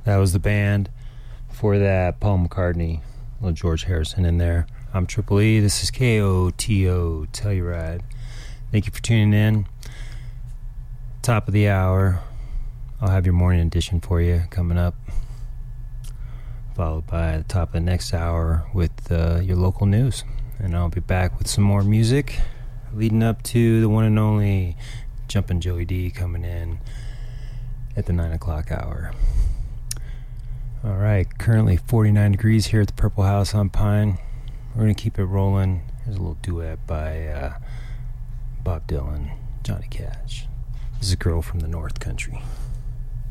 That was the band. Before that, Paul McCartney, little George Harrison in there. I'm Triple E. This is KOTO Telluride. Thank you for tuning in. Top of the hour. I'll have your morning edition for you coming up. Followed by the top of the next hour with your local news. And I'll be back with some more music leading up to the one and only Jumpin' Joey D coming in at the 9 o'clock hour. All right, currently 49 degrees here at the Purple House on Pine. We're going to keep it rolling. Here's a little duet by Bob Dylan, Johnny Cash. This is a girl from the North Country.